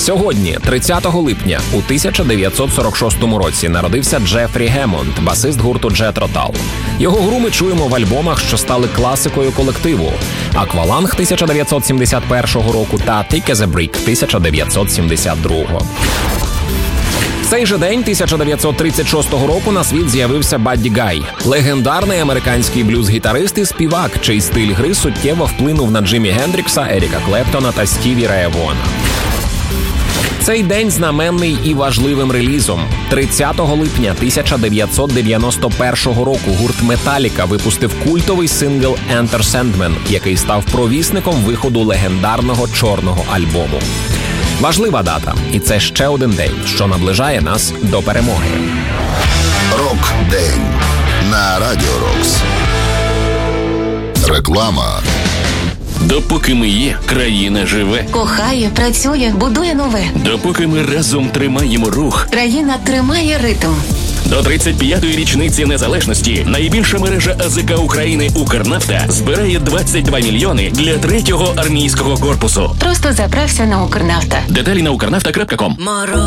Сьогодні, 30 липня, у 1946 році народився Джефрі Гемонд, басист гурту Джетро Тал. Його гру ми чуємо в альбомах, що стали класикою колективу: «Акваланг» 1971 року та «Thick as a Brick» 1972. В цей же день, 1936 року, на світ з'явився Бадді Гай – легендарний американський блюз-гітарист і співак, чий стиль гри суттєво вплинув на Джиммі Гендрікса, Еріка Клептона та Стіві Рея Вона. Цей день знаменний і важливим релізом. 30 липня 1991 року гурт Металіка випустив культовий сингл «Enter Sandman», який став провісником виходу легендарного чорного альбому. Важлива дата, і це ще один день, що наближає нас до перемоги. Рок-день на Радіо Рокс. Реклама. Допоки ми є, країна живе. Кохає, працює, будує нове. Допоки ми разом тримаємо рух, країна тримає ритм. До 35-ї річниці незалежності найбільша мережа АЗК України «Укрнафта» збирає 22 мільйони для 3-го армійського корпусу. Просто заправся на «Укрнафта». Деталі на ukrnafta.com.